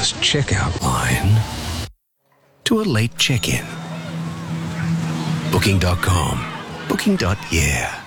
fast checkout line to a late check-in. Booking.com. Booking.yeah.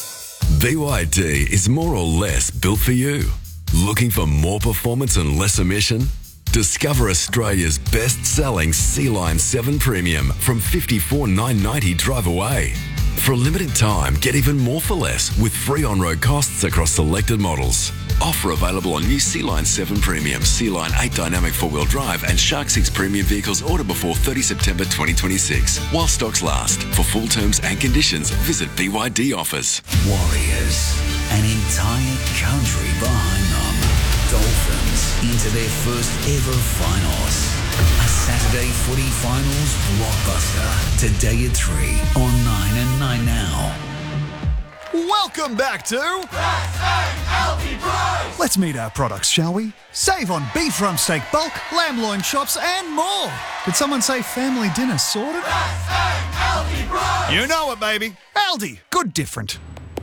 BYD is more or less built for you. Looking for more performance and less emission? Discover Australia's best-selling Sea-Line 7 Premium from $54,990 drive away. For a limited time, get even more for less with free on-road costs across selected models. Offer available on new Sea-Line 7 Premium, Sea-Line 8 Dynamic 4-wheel drive and Shark 6 Premium vehicles ordered before 30 September 2026. While stocks last. For full terms and conditions, visit BYD Offers. Warriors, an entire country behind them. Dolphins into their first ever finals. A Saturday footy finals blockbuster. Today at 3 on 9 and 9 Now. Welcome back to Healthy Price. Let's meet our products, shall we? Save on beef rump steak bulk, lamb loin chops and more. Did someone say family dinner sorted? Healthy Price. You know it, baby. Aldi. Good different.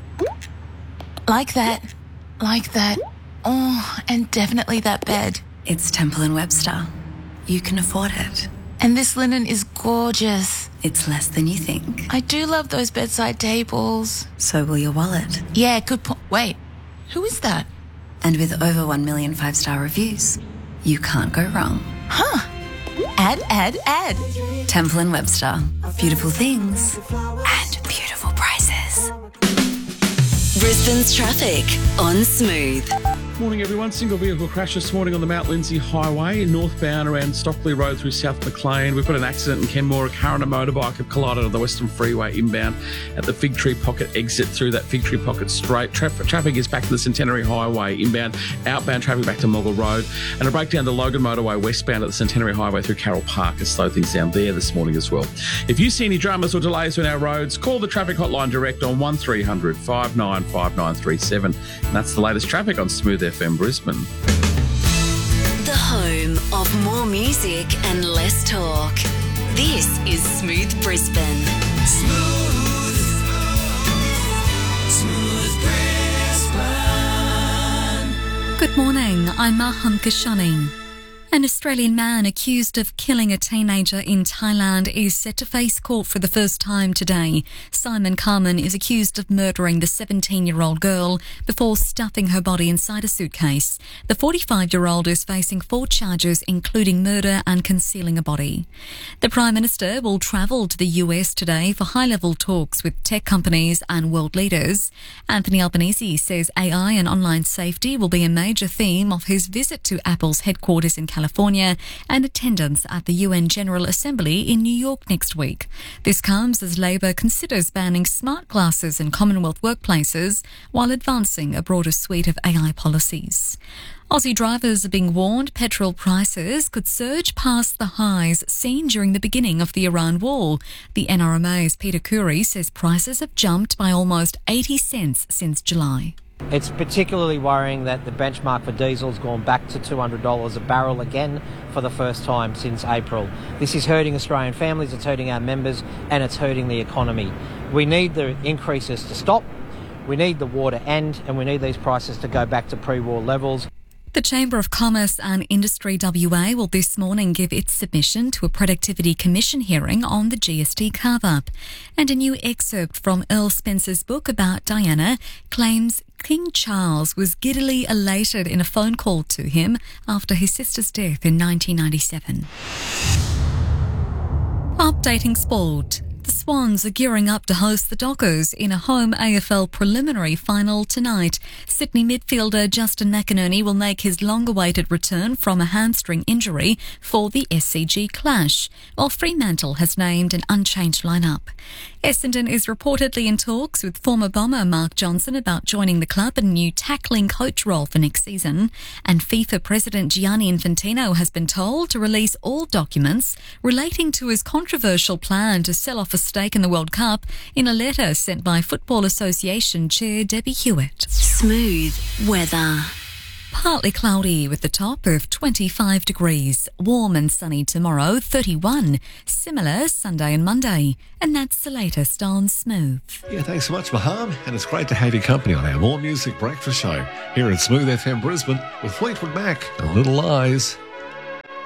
Like that. Like that. Oh, and definitely that bed. It's Temple & Webster. You can afford it. And this linen is gorgeous. It's less than you think. I do love those bedside tables. So will your wallet. Yeah, good point. Wait, who is that? And with over 1 million 5-star reviews, you can't go wrong. Huh. Add. Temple & Webster. Beautiful things and beautiful prices. Brisbane's traffic on Smooth. Morning everyone. Single vehicle crash this morning on the Mount Lindesay Highway northbound around Stockley Road through South Maclean. We've got an accident in Kenmore. A car and a motorbike have collided on the Western Freeway inbound at the Fig Tree Pocket exit through that Fig Tree Pocket straight. Traffic is back to the Centenary Highway inbound. Outbound traffic back to Moggle Road. And a breakdown to Logan Motorway westbound at the Centenary Highway through Carroll Park has slowed things down there this morning as well. If you see any dramas or delays on our roads, call the traffic hotline direct on 1300 595937. And that's the latest traffic on Smooth FM Brisbane. The home of more music and less talk. This is Smooth Brisbane. Smooth Brisbane. Good morning, I'm Maham Kashani. An Australian man accused of killing a teenager in Thailand is set to face court for the first time today. Simon Carman is accused of murdering the 17-year-old girl before stuffing her body inside a suitcase. The 45-year-old is facing 4 charges, including murder and concealing a body. The Prime Minister will travel to the US today for high-level talks with tech companies and world leaders. Anthony Albanese says AI and online safety will be a major theme of his visit to Apple's headquarters in California and attendance at the UN General Assembly in New York next week. This comes as Labor considers banning smart glasses in Commonwealth workplaces while advancing a broader suite of AI policies. Aussie drivers are being warned petrol prices could surge past the highs seen during the beginning of the Iran war. The NRMA's Peter Curry says prices have jumped by almost 80 cents since July. It's particularly worrying that the benchmark for diesel's gone back to $200 a barrel again for the first time since April. This is hurting Australian families, it's hurting our members, and it's hurting the economy. We need the increases to stop, we need the war to end, and we need these prices to go back to pre-war levels. The Chamber of Commerce and Industry WA will this morning give its submission to a Productivity Commission hearing on the GST carve-up. And a new excerpt from Earl Spencer's book about Diana claims King Charles was giddily elated in a phone call to him after his sister's death in 1997. Updating sport. The Swans are gearing up to host the Dockers in a home AFL preliminary final tonight. Sydney midfielder Justin McInerney will make his long-awaited return from a hamstring injury for the SCG clash, while Fremantle has named an unchanged lineup. Essendon is reportedly in talks with former Bomber Mark Johnson about joining the club in a new tackling coach role for next season. And FIFA President Gianni Infantino has been told to release all documents relating to his controversial plan to sell off a stake in the World Cup in a letter sent by Football Association Chair Debbie Hewitt. Smooth weather. Partly cloudy with the top of 25 degrees. Warm and sunny tomorrow, 31. Similar Sunday and Monday. And that's the latest on Smooth. Yeah, thanks so much, Maham. And it's great to have your company on our More Music Breakfast Show here at Smooth FM Brisbane with Fleetwood Mac and Little Lies.